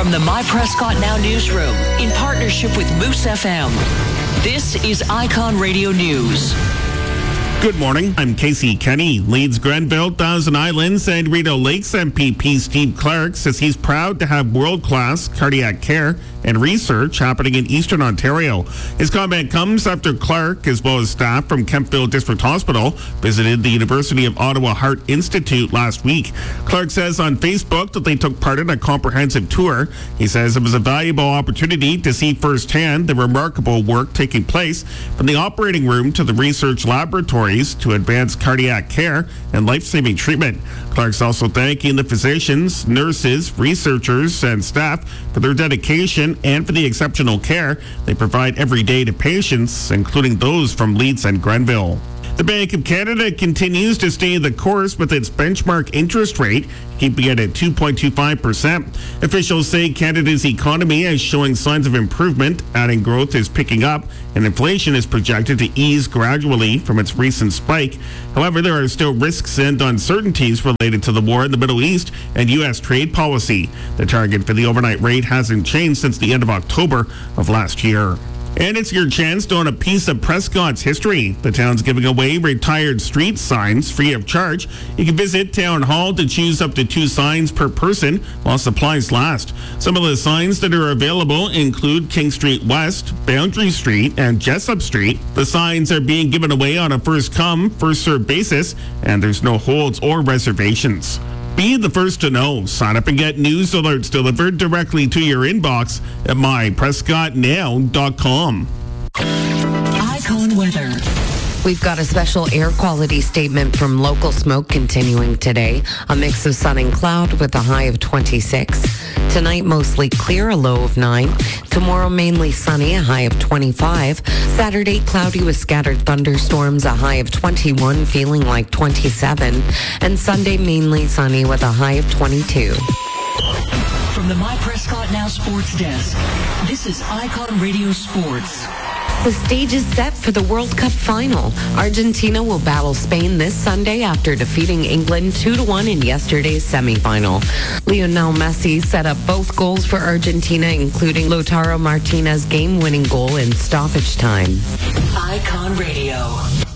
From the My Prescott Now newsroom, in partnership with Moose FM, this is Icon Radio News. Good morning. I'm Casey Kenny. Leeds Grenville, Thousand Islands, and Rideau Lakes MPP Steve Clark says he's proud to have world-class cardiac care and research happening in Eastern Ontario. His comment comes after Clark, as well as staff from Kemptville District Hospital, visited the University of Ottawa Heart Institute last week. Clark says on Facebook that they took part in a comprehensive tour. He says it was a valuable opportunity to see firsthand the remarkable work taking place from the operating room to the research laboratories to advance cardiac care and life-saving treatment. Clark's also thanking the physicians, nurses, researchers, and staff for their dedication and for the exceptional care they provide every day to patients, including those from Leeds and Grenville. The Bank of Canada continues to stay the course with its benchmark interest rate, keeping it at 2.25%. Officials say Canada's economy is showing signs of improvement, adding growth is picking up, and inflation is projected to ease gradually from its recent spike. However, there are still risks and uncertainties related to the war in the Middle East and U.S. trade policy. The target for the overnight rate hasn't changed since the end of October of last year. And it's your chance to own a piece of Prescott's history. The town's giving away retired street signs free of charge. You can visit Town Hall to choose up to 2 signs per person while supplies last. Some of the signs that are available include King Street West, Boundary Street, and Jessup Street. The signs are being given away on a first-come, first-served basis, and there's no holds or reservations. Be the first to know. Sign up and get news alerts delivered directly to your inbox at myprescottnow.com. Icon weather. We've got a special air quality statement from Local Smoke continuing today. A mix of sun and cloud with a high of 26. Tonight, mostly clear, a low of 9. Tomorrow, mainly sunny, a high of 25. Saturday, cloudy with scattered thunderstorms, a high of 21, feeling like 27. And Sunday, mainly sunny with a high of 22. From the My Prescott Now Sports Desk, this is Icon Radio Sports. The stage is set for the World Cup final. Argentina will battle Spain this Sunday after defeating England 2-1 in yesterday's semifinal. Lionel Messi set up both goals for Argentina, including Lautaro Martinez's game-winning goal in stoppage time. Icon Radio.